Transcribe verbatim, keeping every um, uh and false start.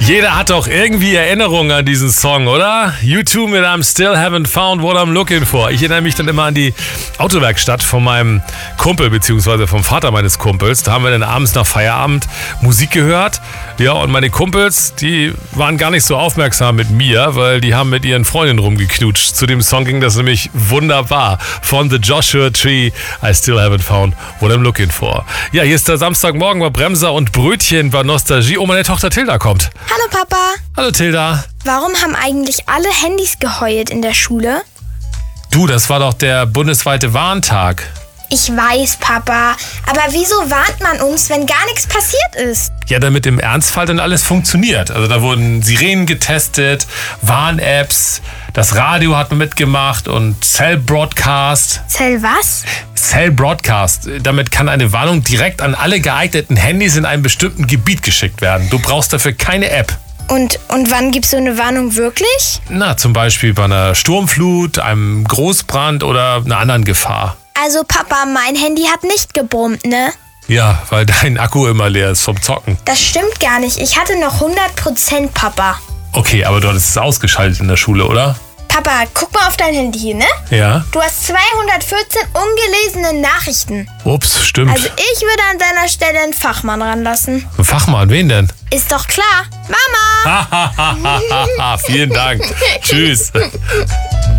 Jeder hat doch irgendwie Erinnerungen an diesen Song, oder? U two mit I'm Still Haven't Found What I'm Looking For. Ich erinnere mich dann immer an die Autowerkstatt von meinem Kumpel, beziehungsweise vom Vater meines Kumpels. Da haben wir dann abends nach Feierabend Musik gehört. Ja, und meine Kumpels, die waren gar nicht so aufmerksam mit mir, weil die haben mit ihren Freundinnen rumgeknutscht. Zu dem Song ging das nämlich wunderbar. Von The Joshua Tree, I Still Haven't Found What I'm Looking For. Ja, hier ist der Samstagmorgen bei Bremser und Brötchen bei Nostalgie. Oh, meine Tochter Tilda kommt. Hallo Papa. Hallo Tilda. Warum haben eigentlich alle Handys geheult in der Schule? Du, das war doch der bundesweite Warntag. Ich weiß, Papa. Aber wieso warnt man uns, wenn gar nichts passiert ist? Ja, damit im Ernstfall dann alles funktioniert. Also da wurden Sirenen getestet, Warn-Apps, das Radio hat mitgemacht und Cell Broadcast. Cell was? Cell Broadcast. Damit kann eine Warnung direkt an alle geeigneten Handys in einem bestimmten Gebiet geschickt werden. Du brauchst dafür keine App. Und, und wann gibt's so eine Warnung wirklich? Na, zum Beispiel bei einer Sturmflut, einem Großbrand oder einer anderen Gefahr. Also Papa, mein Handy hat nicht gebrummt, ne? Ja, weil dein Akku immer leer ist vom Zocken. Das stimmt gar nicht. Ich hatte noch hundert Prozent, Papa. Okay, aber du hattest es ausgeschaltet in der Schule, oder? Papa, guck mal auf dein Handy hier, ne? Ja. Du hast zweihundertvierzehn ungelesene Nachrichten. Ups, stimmt. Also ich würde an deiner Stelle einen Fachmann ranlassen. Ein Fachmann, wen denn? Ist doch klar. Mama! Vielen Dank. Tschüss.